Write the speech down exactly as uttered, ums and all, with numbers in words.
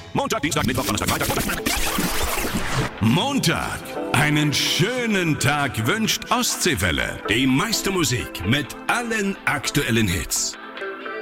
Montag, Dienstag, Mittwoch, Donnerstag, Freitag. Montag. Einen schönen Tag wünscht Ostseewelle. Die meiste Musik mit allen aktuellen Hits.